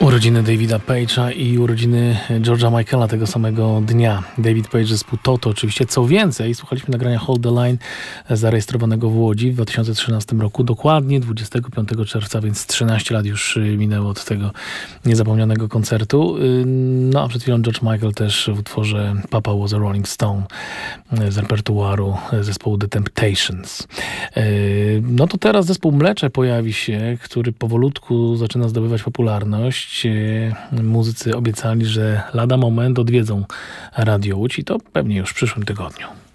Urodziny Davida Page'a i urodziny George'a Michaela tego samego dnia. David Page, zespół Toto oczywiście. Co więcej, słuchaliśmy nagrania Hold the Line zarejestrowanego w Łodzi w 2013 roku, dokładnie 25 czerwca, więc 13 lat już minęło od tego niezapomnianego koncertu. No a przed chwilą George Michael też w utworze Papa Was a Rolling Stone z repertuaru zespołu The Temptations. No to teraz zespół Mlecze pojawi się, który powolutku zaczyna zdobywać popularność. Muzycy obiecali, że lada moment odwiedzą Radio Łódź i to pewnie już w przyszłym tygodniu.